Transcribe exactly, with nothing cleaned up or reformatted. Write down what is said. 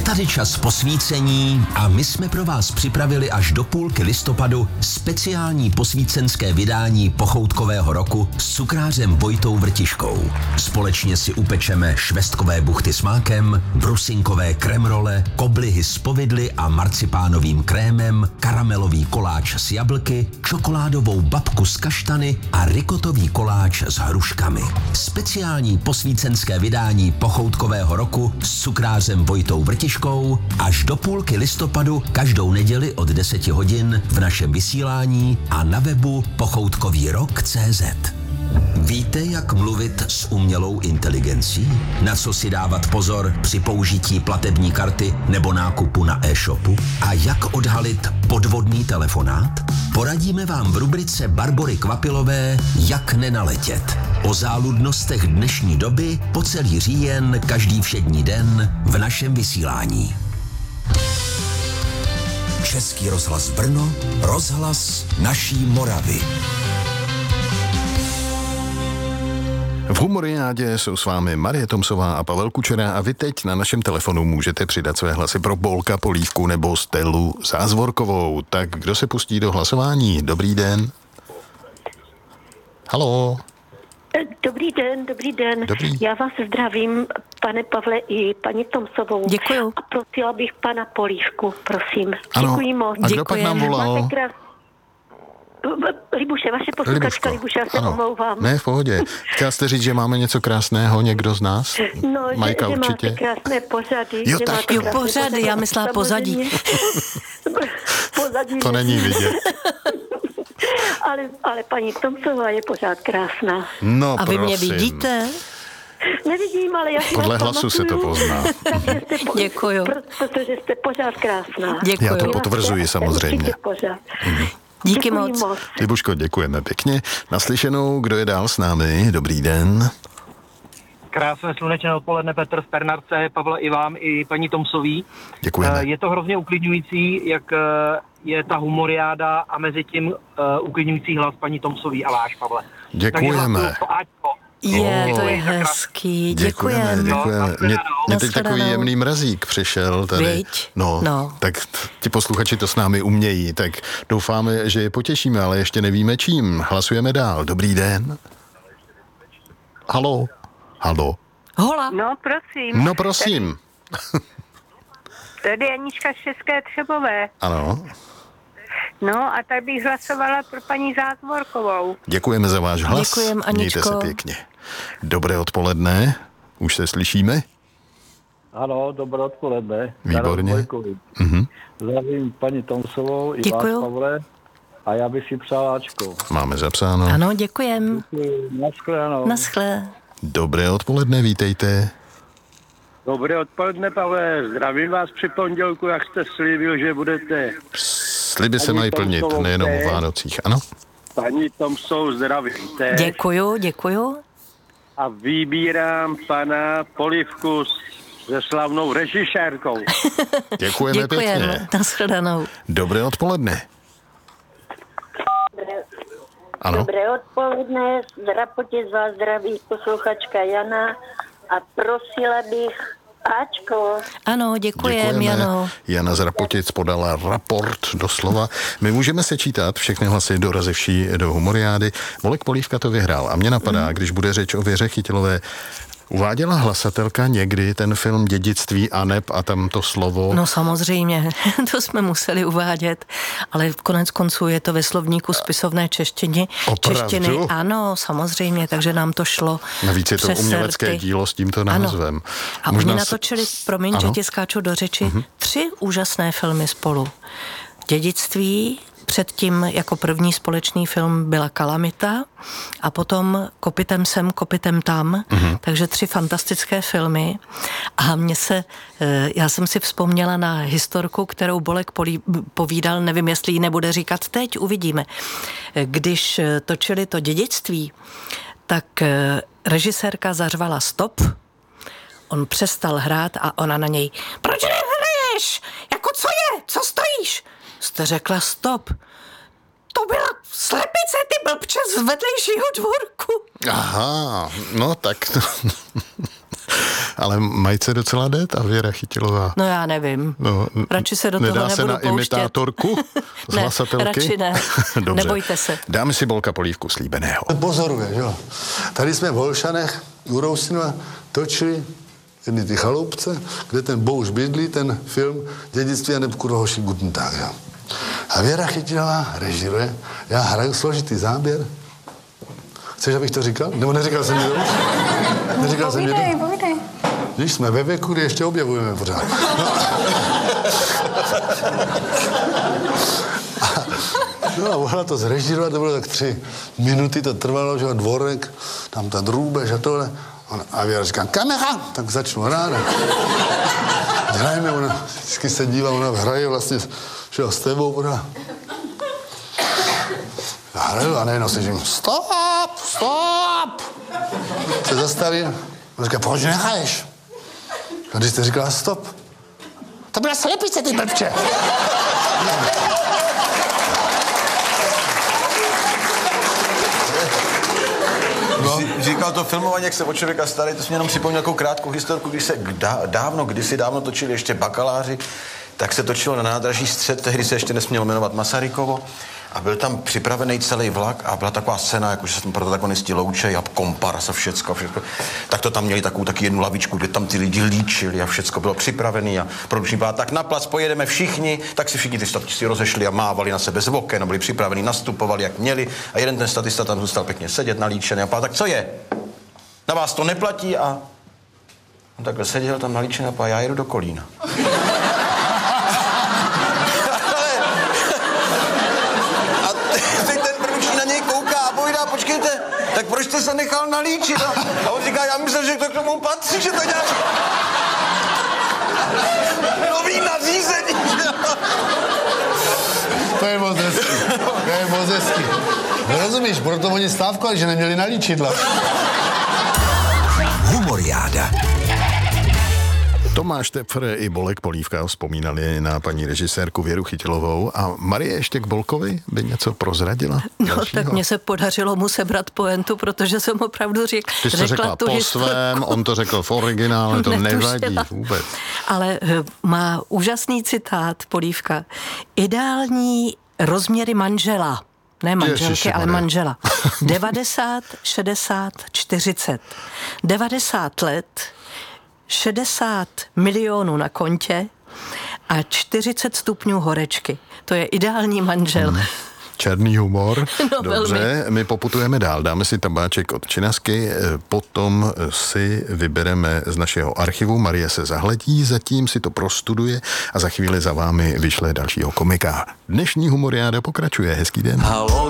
tady čas posvícení a my jsme pro vás připravili až do půlky listopadu speciální posvícenské vydání pochoutkového roku s cukrářem Vojtou Vrtiškou. Společně si upečeme švestkové buchty s mákem, brusinkové kremrole, koblihy s povidly a marcipánovým krémem, karamelový koláč s jablky, čokoládovou babku s kaštany a rikotový koláč s hruškami. Speciální posvícenské vydání pochoutkového roku s cukrářem Vojtou Vrtiškou až do půlky listopadu každou neděli od deseti hodin v našem vysílání a na webu pochoutkový rok tečka cé zet. Víte, jak mluvit s umělou inteligencí? Na co si dávat pozor při použití platební karty nebo nákupu na e-shopu? A jak odhalit podvodný telefonát? Poradíme vám v rubrice Barbory Kvapilové Jak nenaletět. O záludnostech dnešní doby po celý říjen každý všední den v našem vysílání. Český rozhlas Brno, rozhlas naší Moravy. V Humoriádě jsou s vámi Marie Tomsová a Pavel Kučera a vy teď na našem telefonu můžete přidat své hlasy pro Bolka Polívku nebo Stelu Zázvorkovou. Tak kdo se pustí do hlasování? Dobrý den. Haló. Dobrý den, dobrý den. Dobrý. Já vás zdravím, pane Pavle i paní Tomsovou. Děkuju. A prosila bych pana Polívku, prosím. Ano. Děkuji moc. A kdo pak nám volal? Máte krás... Libuše, vaše posluchačka Libuše, já se ano. omlouvám. Ne, v pohodě. Chtěla jste říct, že máme něco krásného, někdo z nás? No, Majka že, že určitě. máte krásné pořady. Jo, že tak. máte Jo, krásné pořady, já myslela pozadí. pozadí. To není vidět. ale, ale paní Tomsová je pořád krásná. No, A vy mě prosím. vidíte? Nevidím, ale já si Podle vás hlasu se to pamatuju. pozná. Takže jste po- Děkuju. Protože jste pořád krásná. Děkuju. Já to potvrzuji samozřejmě. Určitě pořád. Díky Děkuji moc. moc. Libuško, děkujeme pěkně. Naslyšenou, kdo je dál s námi? Dobrý den. Krásné slunečné odpoledne, Petr z Pernarce, Pavle i vám, i paní Tomsový. Děkujeme. Eh, Je to hrozně uklidňující, jak eh, je ta humoriáda a mezi tím uh, uklidňující hlas paní Tomsový a váš, Pavle. Děkujeme. Takže hlasuju Ačko. Je, to je Děkuji za krásný- hezký. Děkujeme, Děkujem. děkujeme. Mě, mě teď takový Nashledanou. jemný mrazík přišel tady. Viď? No, No. tak t- ti posluchači to s námi umějí, tak doufáme, že je potěšíme, ale ještě nevíme čím. Hlasujeme dál. Dobrý den. Haló. Haló. Hola. No, prosím. No prosím. Tady je Anička z České Třebové. Ano. No a tak bych hlasovala pro paní Zázvorkovou. Děkujeme za váš hlas. Děkujem, Mějte Aničko. se pěkně. Dobré odpoledne. Už se slyšíme? Ano, dobré odpoledne. Výborně. Mhm. Zdravím paní Tomsovou i Děkuju. vás, Pavle. A já bych si přál Ačko. Máme zapsáno. Ano, děkujem. Naschledanou. Naschle. Dobré odpoledne, vítejte. Dobré odpoledne, Pavle. Zdravím vás při pondělku, jak jste slíbil, že budete. Sliby se Paní mají plnit, Tomsovou, nejenom ne? o Vánocích. Ano? Paní Tomsovou zdravím. Te. Děkuju, děkuju. A vybírám pana Polívku se slavnou režisérkou. Děkujeme Děkujeme. pěkně. Nashledanou. Dobré odpoledne. Ano. Dobré odpoledne, z Rapotě z vás zdraví posluchačka Jana a prosila bych Ačko. Ano, děkujem, Jano. Jana z Rapotic podala raport doslova. My můžeme sečítat všechny hlasy dorazivší do humoriády. Bolek Polívka to vyhrál. A mě napadá, když bude řeč o Věře Chytilové, uváděla hlasatelka někdy ten film Dědictví aneb a tam to slovo? No samozřejmě, to jsme museli uvádět, ale konec konců je to ve slovníku spisovné češtiny. Opravdu? Češtiny, ano, samozřejmě, takže nám to šlo. Navíc je to přes umělecké serty. dílo s tímto Ano. názvem. A Možná oni s- natočili, promiň, Ano. že ti skáču do řeči, mm-hmm. tři úžasné filmy spolu. Dědictví, předtím jako první společný film byla Kalamita a potom Kopitem sem, kopitem tam, mm-hmm. takže tři fantastické filmy. A mně se, já jsem si vzpomněla na historku, kterou Bolek polí, povídal, nevím, jestli ji nebude říkat teď, uvidíme. Když točili to Dědictví, tak režisérka zařvala stop, on přestal hrát a ona na něj, proč nehraješ? Jako co je? Co stojíš? Jste řekla stop. To byla slepice, ty blbče z vedlejšího dvorku. Aha, no tak... Ale mají se docela jde, ta Věra Chytilová. No já nevím. No, radši se do toho nedá nebudu se na pouštět. imitátorku z ne, hlasatelky? radši ne. Dobře. Nebojte se. Dáme si Bolka polívku slíbeného. Pozoruje, jo. Tady jsme v Holšanech u Rousinova točili jedny ty chaloupce, kde ten Bouš bydlí, ten film Dědictví a Nebkurhoši Guten Tag, jo. A Věra Chytilová režiruje, já hraju složitý záběr. Chceš, abych to říkal? Nebo neříkal jsem mi to? Neříkal jsem mi to? Povídej, povídej. Když jsme ve věku, kdy ještě objevujeme pořád. No. No a mohla to zrežírovat, to bylo tak tři minuty, to trvalo, že dvorek, tam ta drůbež a tohle. A Věra říká, kamera, tak začnu hrát. Hrajeme, ona vždycky se dívá, ona hraje vlastně, že jo, s tebou pořád. Já hraju a nejenom si říkám, stop, stop. Se zastaví, on říká, proč nechaješ? A když jste říkala stop, to byla slepice, ty blbče. No. Říkal to filmování, jak se o člověka starý, to jsme jenom připomněl nějakou krátkou historku, když se dá, dávno, kdysi dávno točili ještě bakaláři, tak se točilo na nádraží Střed, tehdy se ještě nesmělo jmenovat Masarykovo, a byl tam připravený celý vlak a byla taková scéna, jakože se tam protagonisti loučej a komparsa, všecko, všecko. Tak to tam měli takovou taky jednu lavičku, kde tam ty lidi líčili a všecko bylo připravený a produkční byla tak na plac pojedeme všichni, tak si všichni ty statisti rozešli a mávali na sebe z oken a byli připraveni, nastupovali, jak měli, a jeden ten statista tam zůstal pěkně sedět nalíčený a pál, tak co je? Na vás to neplatí? A on takhle seděl tam nalíčený a pál, já jedu do Kolína. Počkejte, tak proč jste se nechal nalíčit? A on říká, já myslím, že to k tomu patří, že to nějak... Nový nařízení. To je moc hezký, to je moc hezký. Rozumíš, proto oni stávkovali, že neměli nalíčidla. Humoriáda. Tomáš Tepfr i Bolek Polívka vzpomínali na paní režisérku Věru Chytilovou a Marie ještě k Bolkovi by něco prozradila? No dalšího? tak mně se podařilo mu sebrat pointu, protože jsem opravdu řek, Ty jsi řekla řekla tu po historku. svém, on to řekl v originále, to nevadí Netušila. vůbec. Ale uh, má úžasný citát Polívka. Ideální rozměry manžela. Ne manželky, Ježiši, ale Maria. manžela. devadesát, šedesát, čtyřicet. devadesát let, šedesát milionů na kontě a čtyřicet stupňů horečky. To je ideální manžel. Hmm. Černý humor. No, Dobře, velmi. my poputujeme dál. Dáme si tabáček od Činasky, potom si vybereme z našeho archivu. Marie se zahledí, zatím si to prostuduje a za chvíli za vámi vyšle dalšího komika. Dnešní humoriáda pokračuje. Hezký den. Halo.